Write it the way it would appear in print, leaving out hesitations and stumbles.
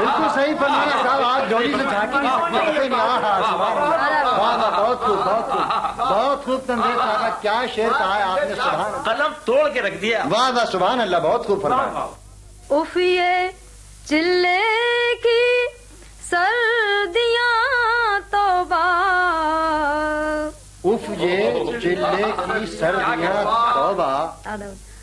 बिल्कुल सही फरमाया साहब, आप जोड़ी से झांकी नहीं सकते। बहुत खूब, बहुत खूब, बहुत खूब तंजीर साहब, क्या शेर कहा है आपने, सुभान। कलम तोड़ के रख दिया। वाह वाह, सुभान अल्लाह, बहुत खूब फरमाया। उफ ये चिल्ले की सर्दियां तौबा, उफ ये चिल्ले की सर्दियां तौबा।